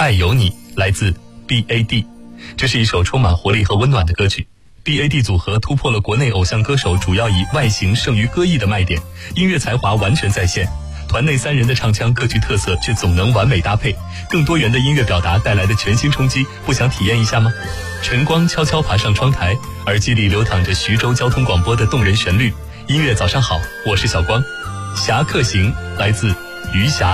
爱有你来自 BAD， 这是一首充满活力和温暖的歌曲。BAD 组合突破了国内偶像歌手主要以外形胜于歌艺的卖点，音乐才华完全在线。团内3人的唱腔各具特色，却总能完美搭配，更多元的音乐表达带来的全新冲击，不想体验一下吗？晨光悄悄爬上窗台，耳机里流淌着徐州交通广播的动人旋律。音乐早上好，我是小光。侠客行来自余霞。